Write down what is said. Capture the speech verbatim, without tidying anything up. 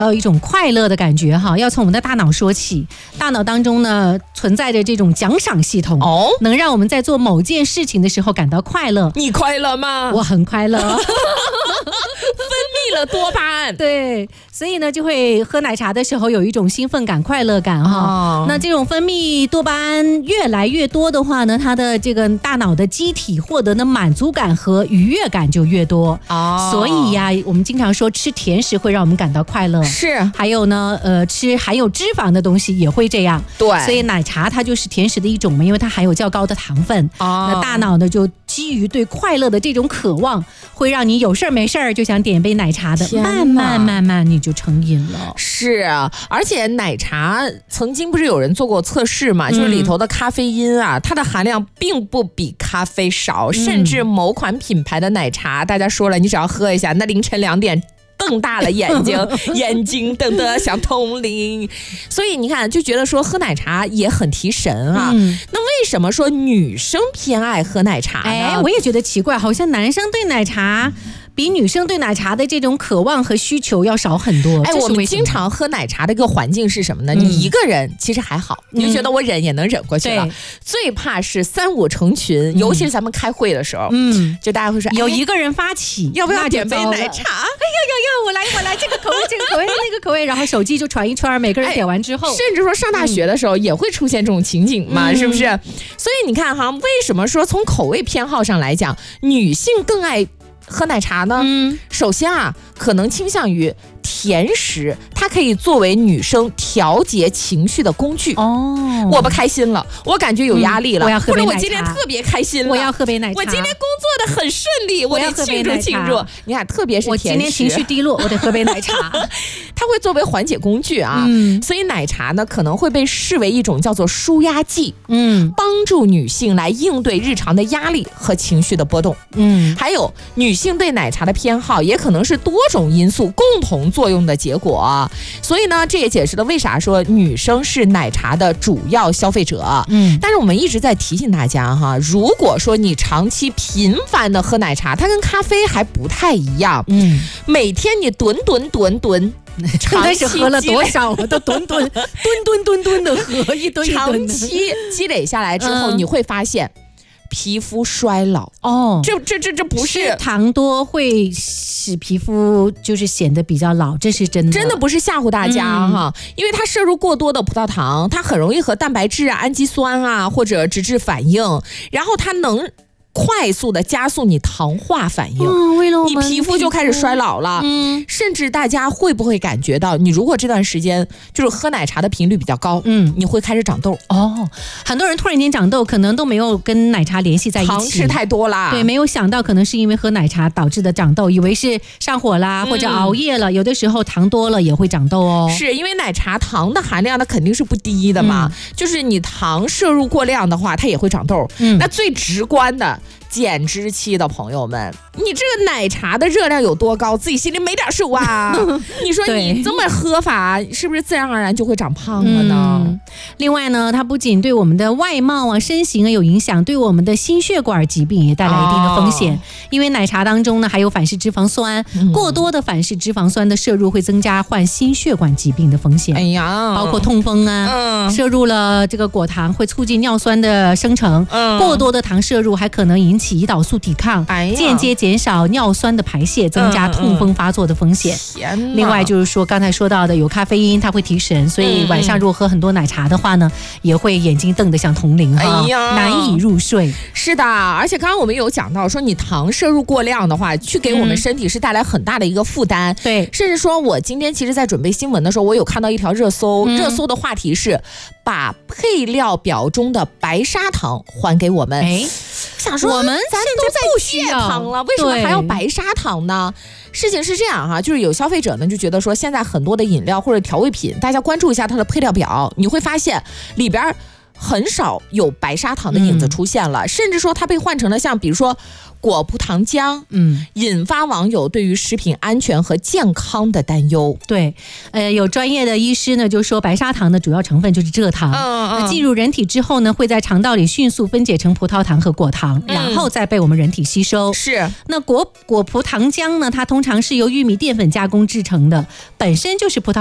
呃一种快乐的感觉哈，要从我们的大脑说起。大脑当中呢存在着这种奖赏系统，哦，能让我们在做某件事情的时候感到快乐。 你快乐吗？ 我很快乐。分泌了多巴胺， 对，所以呢就会喝奶茶的时候有一种兴奋感、快乐感哈、哦。那这种分泌多巴胺越来越多的话呢，它的这个大脑的机体获得的满足感和愉悦感就越多。哦，所以呀，我们经常说吃甜食会让我们感到快乐， 是。 还有呢，呃，吃含有脂肪的东西也会这样。 对， 所以奶茶它就是甜食的一种嘛，因为它含有较高的糖分。哦，那大脑呢就基于对快乐的这种渴望，会让你有事儿没事儿就想点杯奶茶的，慢慢慢慢你就成瘾了。 是啊，而且奶茶曾经不是有人做过测试嘛、嗯、就是里头的咖啡因啊，它的含量并不比咖啡少、嗯、甚至某款品牌的奶茶大家说了，你只要喝一下，那凌晨两点瞪大了眼睛眼睛瞪得像铜铃。所以你看就觉得说喝奶茶也很提神啊、嗯、那为什么说女生偏爱喝奶茶呢？ 哎，我也觉得奇怪，好像男生对奶茶比女生对奶茶的这种渴望和需求要少很多。 哎，我们经常喝奶茶的一个环境是什么呢、嗯、你一个人其实还好、嗯、你就觉得我忍也能忍过去了、嗯、最怕是三五成群、嗯、尤其是咱们开会的时候，嗯，就大家会说、哎、 有一个人发起要不要点杯奶茶，哎呀呀呀，我来我来，这个口味这个口味那个口味，然后手机就传一串，每个人点完之后、 哎、甚至说上大学的时候也会出现这种情景嘛、嗯、是不是？所以你看哈，为什么说从口味偏好上来讲女性更爱喝奶茶呢？嗯，首先啊，可能倾向于甜食，它可以作为女生调节情绪的工具。哦，我不开心了，我感觉有压力了，嗯、 我要喝杯奶茶。 或者我今天特别开心了， 我要喝杯奶茶。 我今天工作的很顺利，我得庆祝庆祝。你看，特别是甜食， 我今天情绪低落，我得喝杯奶茶。 它会作为缓解工具啊，嗯、所以奶茶呢可能会被视为一种叫做舒压剂，嗯，帮助女性来应对日常的压力和情绪的波动。嗯，还有女性对奶茶的偏好也可能是多种因素共同作用的结果，所以呢，这也解释了为啥说女生是奶茶的主要消费者。嗯，但是我们一直在提醒大家哈，如果说你长期频繁的喝奶茶，它跟咖啡还不太一样。嗯，每天你吨吨吨吨。 长期喝了多少？我都吨吨吨吨吨吨的喝一吨一吨。 长期积累下来之后，嗯、你会发现皮肤衰老。哦，这这这这不是糖多会使皮肤就是显得比较老，这是真的， 真的不是吓唬大家哈、嗯。因为它摄入过多的葡萄糖，它很容易和蛋白质啊、氨基酸啊或者脂质反应，然后它能快速的加速你糖化反应，嗯、为了我们你皮肤就开始衰老了。嗯，甚至大家会不会感觉到，你如果这段时间就是喝奶茶的频率比较高，嗯，你会开始长痘。哦， 很多人突然间长痘，可能都没有跟奶茶联系在一起， 糖吃太多啦， 对，没有想到可能是因为喝奶茶导致的长痘，以为是上火啦、嗯、或者熬夜了，有的时候糖多了也会长痘哦。 是因为奶茶糖的含量那肯定是不低的嘛、嗯，就是你糖摄入过量的话，它也会长痘。嗯，那最直观的。减脂期的朋友们，你这个奶茶的热量有多高，自己心里没点数啊？你说你这么喝法，是不是自然而然就会长胖了呢？嗯、 另外呢，它不仅对我们的外貌啊、身形啊有影响，对我们的心血管疾病也带来一定的风险。哦、因为奶茶当中呢，还有反式脂肪酸，嗯、过多的反式脂肪酸的摄入会增加患心血管疾病的风险。哎呀，包括痛风啊，嗯、摄入了这个果糖会促进尿酸的生成，嗯、过多的糖摄入还可能引起胰岛素抵抗，哎、间接减少尿酸的排泄，增加痛风发作的风险。嗯、另外就是说，刚才说到的有咖啡因，它会提神，所以晚上如果喝很多奶茶的话呢，也会眼睛瞪得像铜铃哈，哎呀，难以入睡。 是的，而且刚刚我们有讲到说，你糖摄入过量的话，去给我们身体是带来很大的一个负担。对、嗯，甚至说我今天其实在准备新闻的时候，我有看到一条热搜，嗯、热搜的话题是把配料表中的白砂糖还给我们。哎，想说我们咱都在戒糖了，为什么还要白砂糖呢？事情是这样哈、啊，就是有消费者呢就觉得说，现在很多的饮料或者调味品，大家关注一下它的配料表，你会发现里边很少有白砂糖的影子出现了，嗯、甚至说它被换成了像比如说果葡糖浆，嗯，引发网友对于食品安全和健康的担忧。 对，呃，有专业的医师呢就说白砂糖的主要成分就是蔗糖，嗯嗯，进入人体之后呢，会在肠道里迅速分解成葡萄糖和果糖，嗯、然后再被我们人体吸收。 是， 那果果葡糖浆呢，它通常是由玉米淀粉加工制成的，本身就是葡萄